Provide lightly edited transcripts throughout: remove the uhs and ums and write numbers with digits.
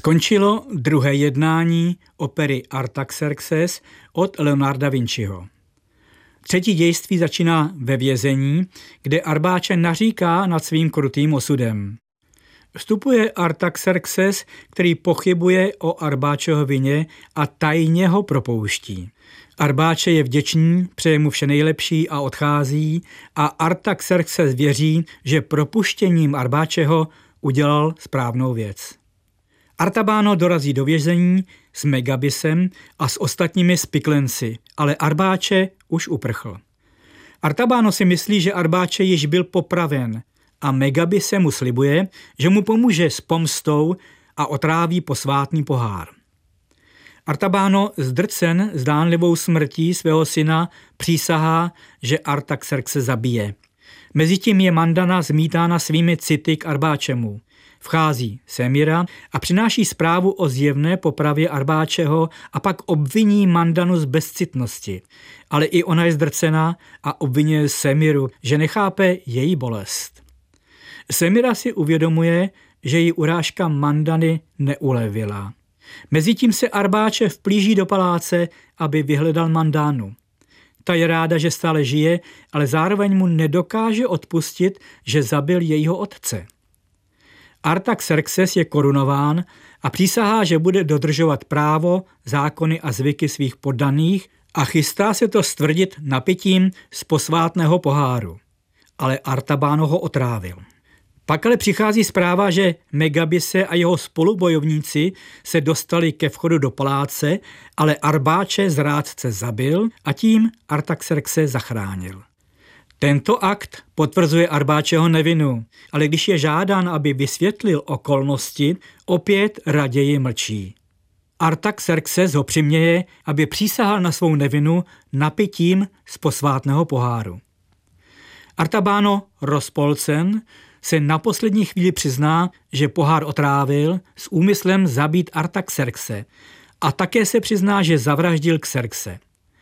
Skončilo druhé jednání opery Artaxerxes od Leonarda Vinciho. Třetí dějství začíná ve vězení, kde Arbáče naříká nad svým krutým osudem. Vstupuje Artaxerxes, který pochybuje o Arbáčeho vině a tajně ho propouští. Arbáče je vděčný, přeje mu vše nejlepší a odchází a Artaxerxes věří, že propuštěním Arbáčeho udělal správnou věc. Artabáno dorazí do vězení s Megabisem a s ostatními spiklenci, ale Arbáče už uprchl. Artabáno si myslí, že Arbáče již byl popraven a Megabise mu slibuje, že mu pomůže s pomstou a otráví posvátný pohár. Artabáno, zdrcen zdánlivou smrtí svého syna, přísahá, že Artaxerxe zabije. Mezitím je Mandana zmítána svými city k Arbáčemu. Vchází Semira a přináší zprávu o zjevné popravě Arbáčeho a pak obviní Mandanu z bezcitnosti. Ale i ona je zdrcená a obvinuje Semiru, že nechápe její bolest. Semira si uvědomuje, že jí urážka Mandany neulevila. Mezitím se Arbáče vplíží do paláce, aby vyhledal Mandanu. Ta je ráda, že stále žije, ale zároveň mu nedokáže odpustit, že zabil jejího otce. Artaxerxes je korunován a přísahá, že bude dodržovat právo, zákony a zvyky svých poddaných a chystá se to stvrdit napitím z posvátného poháru. Ale Artabáno ho otrávil. Pak ale přichází zpráva, že Megabise a jeho spolubojovníci se dostali ke vchodu do paláce, ale Arbáče zrádce zabil a tím Artaxerxe zachránil. Tento akt potvrzuje Arbáčeho nevinu, ale když je žádán, aby vysvětlil okolnosti, opět raději mlčí. Artaxerxes ho přiměje, aby přísahal na svou nevinu napitím z posvátného poháru. Artabáno, rozpolcen, se na poslední chvíli přizná, že pohár otrávil s úmyslem zabít Artaxerxe a také se přizná, že zavraždil Xerxe.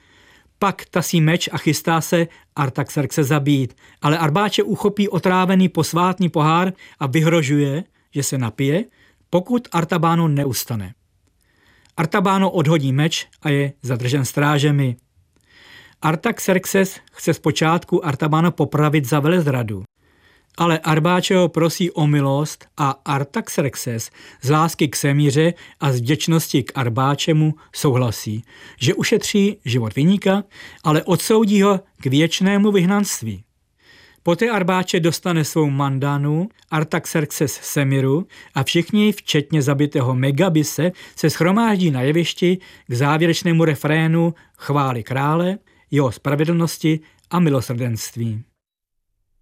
Pak tasí meč a chystá se Artaxerxe zabít, ale Arbáče uchopí otrávený posvátný pohár a vyhrožuje, že se napije, pokud Artabáno neustane. Artabáno odhodí meč a je zadržen strážemi. Artaxerxes chce zpočátku Artabáno popravit za velezradu, ale Arbáče ho prosí o milost a Artaxerxes z lásky k Semíře a z vděčnosti k Arbáčemu souhlasí, že ušetří život viníka, ale odsoudí ho k věčnému vyhnanství. Poté Arbáče dostane svou Mandanu, Artaxerxes Semiru a všichni, včetně zabitého Megabise, se shromáždí na jevišti k závěrečnému refrénu chvály krále, jeho spravedlnosti a milosrdenství.